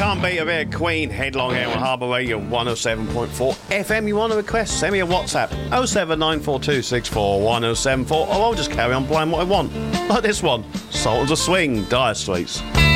can't beat a bit of Queen. Headlong here on Harbour Radio 107.4 FM. You want to request? Send me a WhatsApp 07942641074, or I'll just carry on playing what I want. Like this one, Sultans of Swing, Dire Straits.